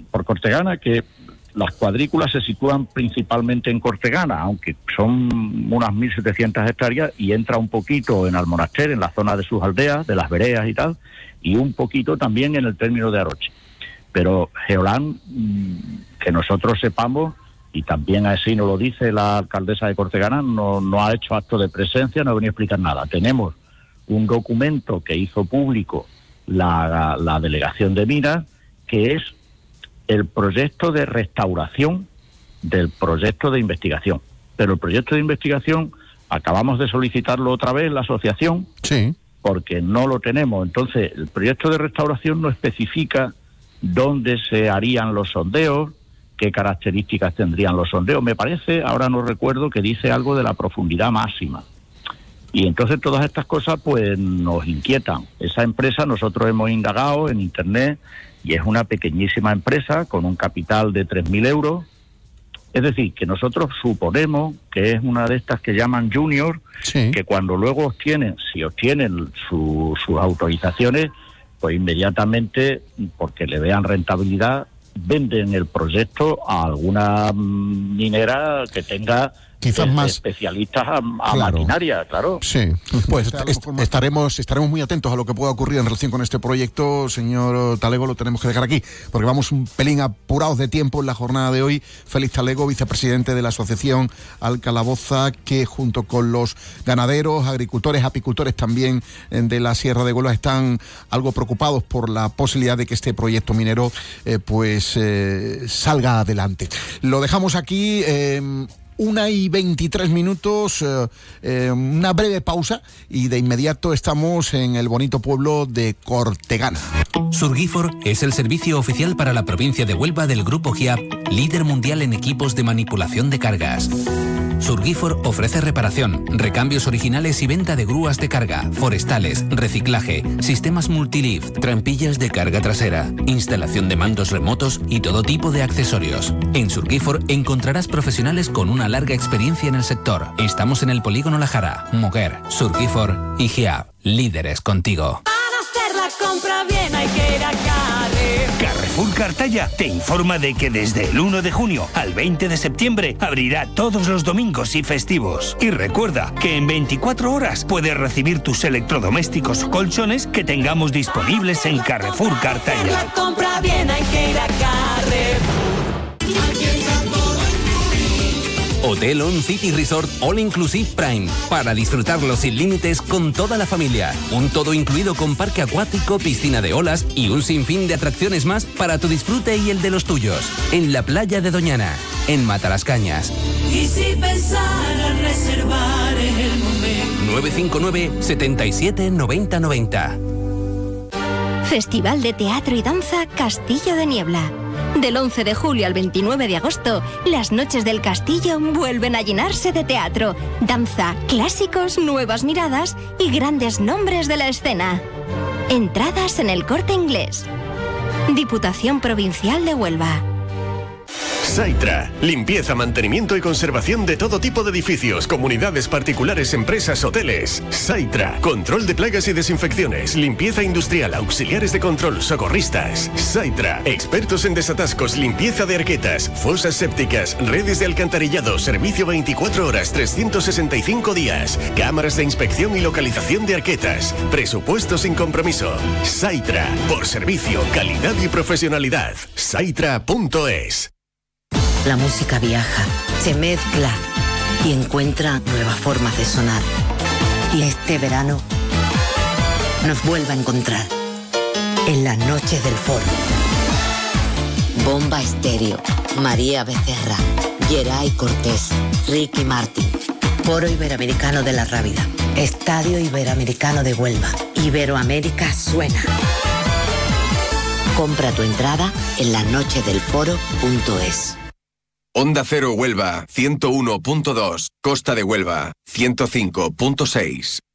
por Cortegana, que las cuadrículas se sitúan principalmente en Cortegana, aunque son unas 1.700 hectáreas, y entra un poquito en Almonaster, en la zona de sus aldeas, de las veredas y tal, y un poquito también en el término de Aroche. Pero Geolán, que nosotros sepamos, y también así nos lo dice la alcaldesa de Cortegana, no ha hecho acto de presencia, no ha venido a explicar nada. Tenemos un documento que hizo público la Delegación de Minas, que es el proyecto de restauración del proyecto de investigación. Pero el proyecto de investigación acabamos de solicitarlo otra vez la asociación, sí, porque no lo tenemos. Entonces, el proyecto de restauración no especifica dónde se harían los sondeos, qué características tendrían los sondeos. Me parece, ahora no recuerdo, que dice algo de la profundidad máxima. Y entonces todas estas cosas pues nos inquietan. Esa empresa nosotros hemos indagado en internet y es una pequeñísima empresa con un capital de 3.000 euros. Es decir, que nosotros suponemos que es una de estas que llaman junior, sí, que cuando luego si obtienen sus autorizaciones, pues inmediatamente, porque le vean rentabilidad, venden el proyecto a alguna minera que tenga quizás más especialistas a claro, maquinaria, claro. Sí, pues estaremos muy atentos a lo que pueda ocurrir en relación con este proyecto. Señor Talego, lo tenemos que dejar aquí, porque vamos un pelín apurados de tiempo en la jornada de hoy. Félix Talego, vicepresidente de la Asociación Alcalaboza, que junto con los ganaderos, agricultores, apicultores también de la Sierra de Huelva están algo preocupados por la posibilidad de que este proyecto minero salga adelante. Lo dejamos aquí. 1:23, una breve pausa y de inmediato estamos en el bonito pueblo de Cortegana. Surgifor es el servicio oficial para la provincia de Huelva del Grupo GIAP, líder mundial en equipos de manipulación de cargas. Surgifor ofrece reparación, recambios originales y venta de grúas de carga, forestales, reciclaje, sistemas multilift, trampillas de carga trasera, instalación de mandos remotos y todo tipo de accesorios. En Surgifor encontrarás profesionales con una larga experiencia en el sector. Estamos en el Polígono La Jara, Moguer, Surgifor y GIAP, líderes contigo. Para hacer la compra bien hay que ir a Carrefour. Carrefour Cartaya te informa de que desde el 1 de junio al 20 de septiembre abrirá todos los domingos y festivos. Y recuerda que en 24 horas puedes recibir tus electrodomésticos o colchones que tengamos disponibles en Carrefour Cartaya. Para hacer la compra bien hay que ir a Carrefour. Hotel On City Resort All Inclusive Prime, para disfrutarlo sin límites con toda la familia. Un todo incluido con parque acuático, piscina de olas y un sinfín de atracciones más para tu disfrute y el de los tuyos. En la playa de Doñana, en Matalascañas. Y si pensaras reservar en el momento. 959 77 90 90. Festival de Teatro y Danza Castillo de Niebla. Del 11 de julio al 29 de agosto, las noches del castillo vuelven a llenarse de teatro, danza, clásicos, nuevas miradas y grandes nombres de la escena. Entradas en el Corte Inglés. Diputación Provincial de Huelva. Saitra, limpieza, mantenimiento y conservación de todo tipo de edificios, comunidades particulares, empresas, hoteles. Saitra, control de plagas y desinfecciones, limpieza industrial, auxiliares de control, socorristas. Saitra, expertos en desatascos, limpieza de arquetas, fosas sépticas, redes de alcantarillado, servicio 24 horas, 365 días, cámaras de inspección y localización de arquetas, presupuesto sin compromiso. Saitra, por servicio, calidad y profesionalidad. Saitra.es. La música viaja, se mezcla y encuentra nuevas formas de sonar. Y este verano nos vuelve a encontrar en las noches del Foro. Bomba Estéreo, María Becerra, Geray Cortés, Ricky Martin, Foro Iberoamericano de la Rábida, Estadio Iberoamericano de Huelva, Iberoamérica suena. Compra tu entrada en lasnochesdelforo.es. Onda Cero Huelva, 101.2, Costa de Huelva, 105.6.